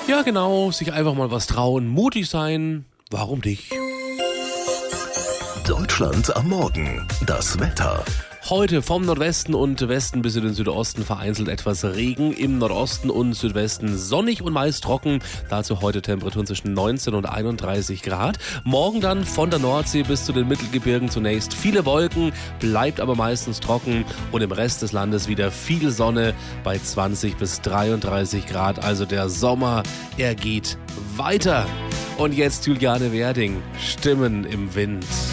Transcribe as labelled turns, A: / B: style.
A: Ja, genau, sich einfach mal was trauen, mutig sein. Warum nicht?
B: Deutschland am Morgen. Das Wetter.
A: Heute vom Nordwesten und Westen bis in den Südosten vereinzelt etwas Regen, im Nordosten und Südwesten sonnig und meist trocken. Dazu heute Temperaturen zwischen 19 und 31 Grad. Morgen dann von der Nordsee bis zu den Mittelgebirgen zunächst viele Wolken, bleibt aber meistens trocken und im Rest des Landes wieder viel Sonne bei 20 bis 33 Grad. Also der Sommer, er geht weiter. Und jetzt Juliane Werding, Stimmen im Wind.